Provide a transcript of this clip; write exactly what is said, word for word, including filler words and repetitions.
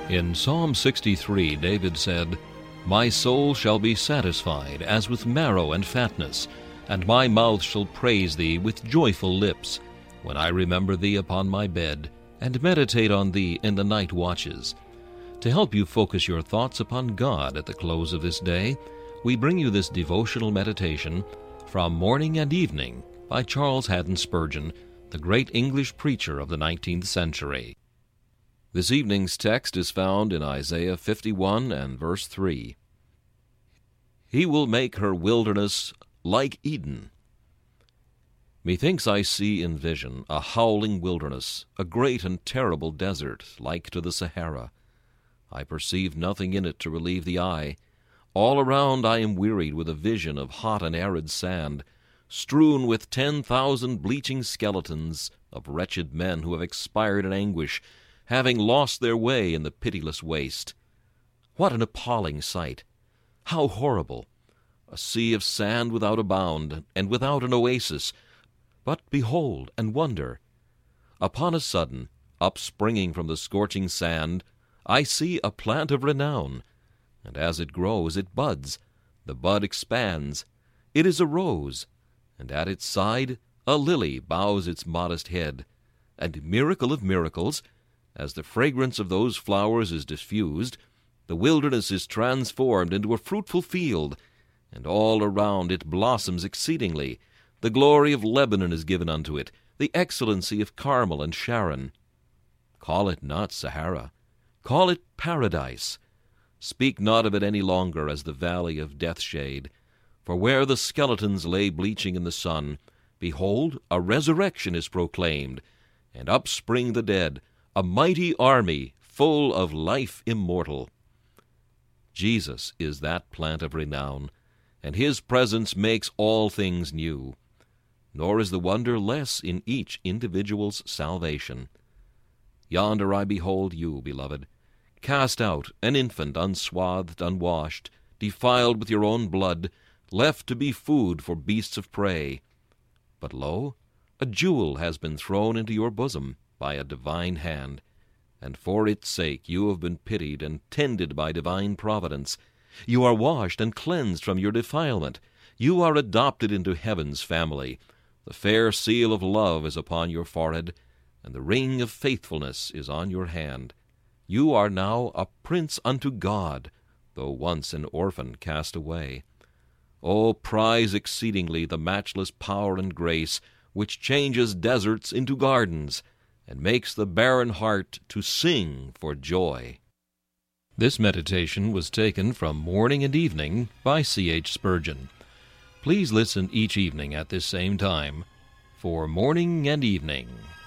In Psalm sixty-three, David said, "My soul shall be satisfied as with marrow and fatness, and my mouth shall praise thee with joyful lips, when I remember thee upon my bed, and meditate on thee in the night watches." To help you focus your thoughts upon God at the close of this day, we bring you this devotional meditation from Morning and Evening by Charles Haddon Spurgeon, the great English preacher of the nineteenth century. This evening's text is found in Isaiah fifty-one and verse three. He will make her wilderness like Eden. Methinks I see in vision a howling wilderness, a great and terrible desert, like to the Sahara. I perceive nothing in it to relieve the eye. All around I am wearied with a vision of hot and arid sand, strewn with ten thousand bleaching skeletons of wretched men who have expired in anguish, having lost their way in the pitiless waste. What an appalling sight! How horrible! A sea of sand without a bound, and without an oasis. But behold and wonder! Upon a sudden, upspringing from the scorching sand, I see a plant of renown, and as it grows it buds. The bud expands. It is a rose, and at its side a lily bows its modest head. And miracle of miracles, as the fragrance of those flowers is diffused, the wilderness is transformed into a fruitful field, and all around it blossoms exceedingly. The glory of Lebanon is given unto it, the excellency of Carmel and Sharon. Call it not Sahara. Call it paradise. Speak not of it any longer as the valley of death-shade. For where the skeletons lay bleaching in the sun, behold, a resurrection is proclaimed, and upspring the dead, a mighty army full of life immortal. Jesus is that plant of renown, and his presence makes all things new. Nor is the wonder less in each individual's salvation. Yonder I behold you, beloved, cast out, an infant unswathed, unwashed, defiled with your own blood, left to be food for beasts of prey. But lo, a jewel has been thrown into your bosom by a divine hand, and for its sake you have been pitied and tended by divine providence. You are washed and cleansed from your defilement. You are adopted into heaven's family. The fair seal of love is upon your forehead, and the ring of faithfulness is on your hand. You are now a prince unto God, though once an orphan cast away. O prize exceedingly the matchless power and grace which changes deserts into gardens, and makes the barren heart to sing for joy. This meditation was taken from Morning and Evening by C H Spurgeon. Please listen each evening at this same time for Morning and Evening.